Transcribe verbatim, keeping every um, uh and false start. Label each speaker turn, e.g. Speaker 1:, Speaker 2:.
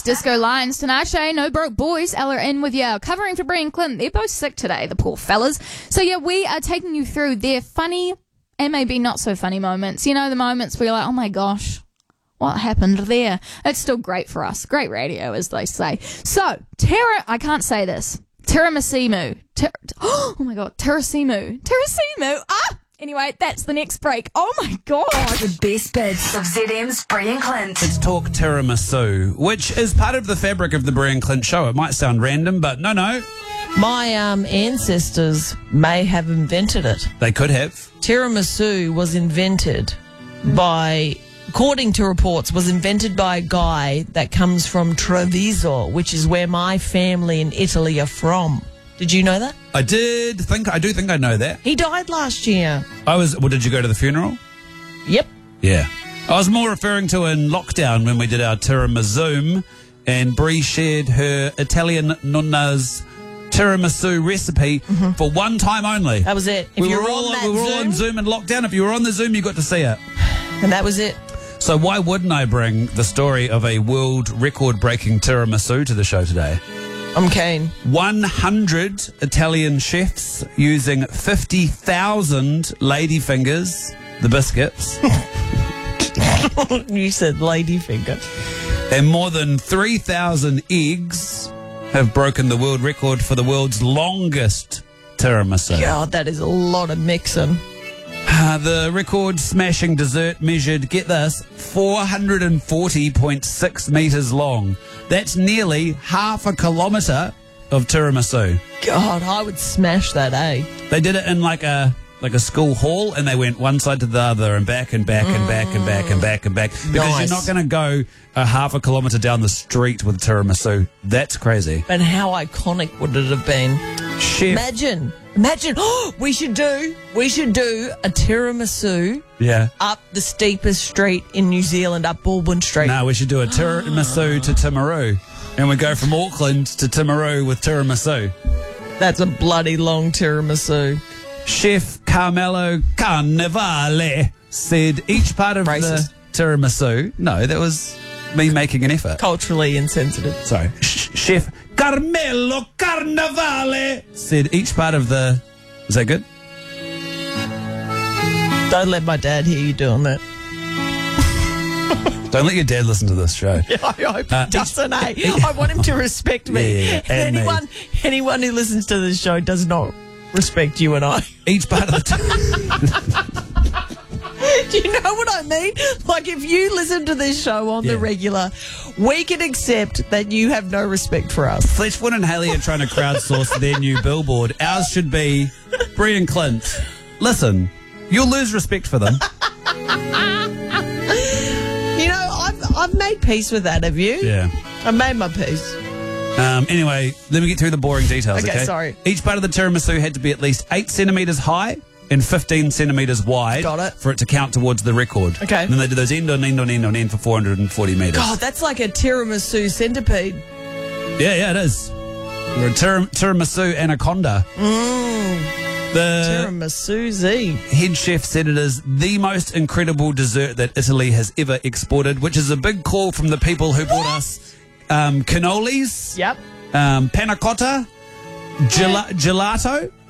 Speaker 1: It's Disco Lions, Tinashe, No Broke Boys, Ella in with you. Covering for Brian Clint. They're both sick today, the poor fellas. So yeah, we are taking you through their funny and maybe not so funny moments. You know, the moments where you're like, oh my gosh, what happened there? It's still great for us. Great radio, as they say. So, Terra, I can't say this. Tiramisu. Ter- oh my god, Terrasimu. Terrasimu. Ah! Anyway, that's the next break. Oh my god.
Speaker 2: The best bits of Z M's Brian Clint.
Speaker 3: Let's talk tiramisu, which is part of the fabric of the Brian Clint show. It might sound random, but no, no.
Speaker 4: My um, ancestors may have invented it.
Speaker 3: They could have.
Speaker 4: Tiramisu was invented by, according to reports, was invented by a guy that comes from Treviso, which is where my family in Italy are from. Did you know that?
Speaker 3: I did think, I do think I know that.
Speaker 4: He died last year.
Speaker 3: I was, well, did you go to the funeral?
Speaker 4: Yep.
Speaker 3: Yeah. I was more referring to in lockdown when we did our tiramisu and Bree shared her Italian nonna's tiramisu recipe mm-hmm. for one time only.
Speaker 4: That was it. If
Speaker 3: we
Speaker 4: you
Speaker 3: were,
Speaker 4: were
Speaker 3: all,
Speaker 4: on that
Speaker 3: we were
Speaker 4: Zoom,
Speaker 3: all on Zoom in lockdown. If you were on the Zoom, you got to see it.
Speaker 4: And that was it.
Speaker 3: So why wouldn't I bring the story of a world record-breaking tiramisu to the show today?
Speaker 4: I'm keen.
Speaker 3: one hundred Italian chefs using fifty thousand ladyfingers, the biscuits.
Speaker 4: You said ladyfinger.
Speaker 3: And more than three thousand eggs have broken the world record for the world's longest tiramisu.
Speaker 4: God, that is a lot of mixing.
Speaker 3: Uh, the record-smashing dessert measured, get this, four hundred forty point six metres long. That's nearly half a kilometre of tiramisu.
Speaker 4: God, I would smash that, eh?
Speaker 3: They did it in like a like a school hall, and they went one side to the other and back and back and back and back and back and back. Because
Speaker 4: Nice.
Speaker 3: you're not going to go a half a kilometre down the street with tiramisu. That's crazy.
Speaker 4: And how iconic would it have been?
Speaker 3: Chef.
Speaker 4: Imagine, imagine, oh, we should do, we should do a tiramisu
Speaker 3: Yeah.
Speaker 4: up the steepest street in New Zealand, up Baldwin Street.
Speaker 3: No, we should do a tiramisu to Timaru. And we go from Auckland to Timaru with tiramisu.
Speaker 4: That's a bloody long tiramisu.
Speaker 3: Chef Carmelo Carnevale said each part of
Speaker 4: Racist.
Speaker 3: the tiramisu. No, that was me making an effort.
Speaker 4: Culturally insensitive.
Speaker 3: Sorry. Sh- Chef Carmelo Carnevale said each part of the... Is that good?
Speaker 4: Don't let my dad hear you doing that.
Speaker 3: Don't let your dad listen to this show.
Speaker 4: Yeah, I hope
Speaker 3: Uh,
Speaker 4: he doesn't, eh? I want him to respect me.
Speaker 3: Yeah, yeah, yeah. And me.
Speaker 4: anyone, anyone who listens to this show does not respect you and I.
Speaker 3: Each part of the...
Speaker 4: Do you know what I mean? Like, if you listen to this show on
Speaker 3: Yeah.
Speaker 4: the regular, we can accept that you have no respect for us.
Speaker 3: Fletchwood and Haley are trying to crowdsource their new billboard. Ours should be Brian Clint. Listen, you'll lose respect for them.
Speaker 4: You know, I've, I've made peace with that, have you?
Speaker 3: Yeah.
Speaker 4: I've made my peace.
Speaker 3: Um, anyway, let me get through the boring details, okay?
Speaker 4: Okay, sorry.
Speaker 3: Each part of the tiramisu had to be at least eight centimetres high and fifteen centimetres wide
Speaker 4: Got it.
Speaker 3: for it to count towards the record.
Speaker 4: Okay.
Speaker 3: And then they did those end on end on end on end for four hundred forty metres.
Speaker 4: God, that's like a tiramisu centipede.
Speaker 3: Yeah, yeah, it is. We're a tir- tiramisu anaconda.
Speaker 4: Mmm.
Speaker 3: The
Speaker 4: Tiramisu Z.
Speaker 3: head chef said it is the most incredible dessert that Italy has ever exported, which is a big call from the people who brought us um, cannolis,
Speaker 4: Yep.
Speaker 3: um, panna cotta, gela- gelato.